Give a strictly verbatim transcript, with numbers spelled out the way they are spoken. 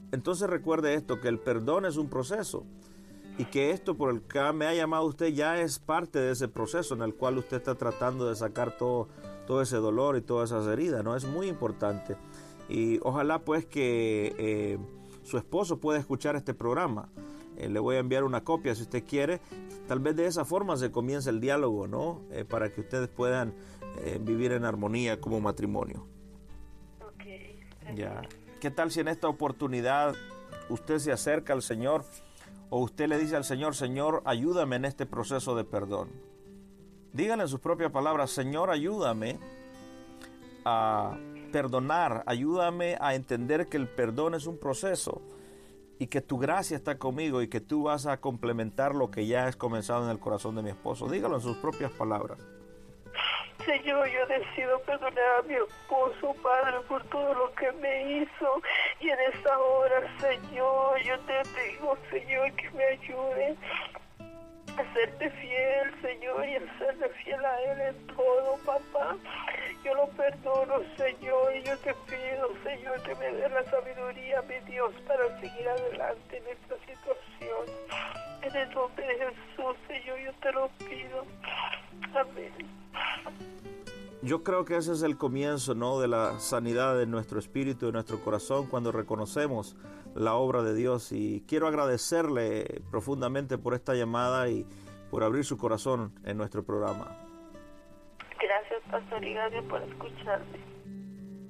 Entonces recuerde esto, que el perdón es un proceso y que esto por el que me ha llamado usted ya es parte de ese proceso en el cual usted está tratando de sacar todo, todo ese dolor y todas esas heridas, ¿no? Es muy importante y ojalá pues que eh, su esposo pueda escuchar este programa. Eh, le voy a enviar una copia si usted quiere. Tal vez de esa forma se comience el diálogo, ¿no? Eh, para que ustedes puedan eh, vivir en armonía como matrimonio. Okay. Ya. ¿Qué tal si en esta oportunidad usted se acerca al Señor o usted le dice al Señor, Señor, ayúdame en este proceso de perdón? Díganle en sus propias palabras, Señor, ayúdame a perdonar, ayúdame a entender que el perdón es un proceso y que tu gracia está conmigo y que tú vas a complementar lo que ya has comenzado en el corazón de mi esposo. Dígalo en sus propias palabras. Señor, yo decido perdonar a mi esposo, Padre, por todo lo que me hizo. Y en esta hora, Señor, yo te digo, Señor, que me ayude a serte fiel, Señor, y a serle fiel a Él en todo, papá. Yo lo perdono, Señor, y yo te pido, Señor, que me dé la sabiduría, mi Dios, para seguir adelante en esta situación. En el nombre de Jesús, Señor, yo te lo pido. Amén. Yo creo que ese es el comienzo, ¿no?, de la sanidad de nuestro espíritu, de nuestro corazón, cuando reconocemos la obra de Dios. Y quiero agradecerle profundamente por esta llamada y por abrir su corazón en nuestro programa. Gracias, Pastor, y gracias por escucharme.